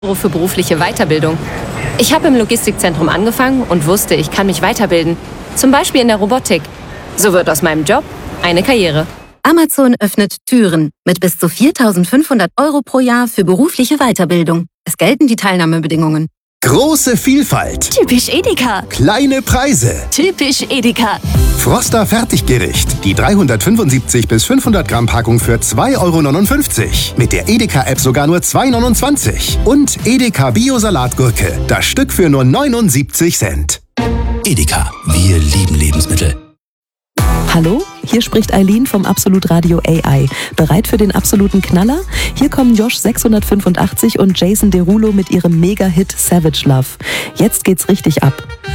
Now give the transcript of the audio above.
Euro für berufliche Weiterbildung. Ich habe im Logistikzentrum angefangen und wusste, ich kann mich weiterbilden. Zum Beispiel in der Robotik. So wird aus meinem Job eine Karriere. Amazon öffnet Türen mit bis zu 4.500 € pro Jahr für berufliche Weiterbildung. Es gelten die Teilnahmebedingungen. Große Vielfalt. Typisch Edeka. Kleine Preise. Typisch Edeka. Froster Fertiggericht. Die 375 bis 500 Gramm Packung für 2,59 €. Mit der Edeka-App sogar nur 2,29 €. Und Edeka Bio-Salatgurke. Das Stück für nur 79 Cent. Edeka. Wir lieben Lebensmittel. Hallo, hier spricht Eileen vom Absolut Radio AI. Bereit für den absoluten Knaller? Hier kommen Josh 685 und Jason Derulo mit ihrem Mega-Hit Savage Love. Jetzt geht's richtig ab.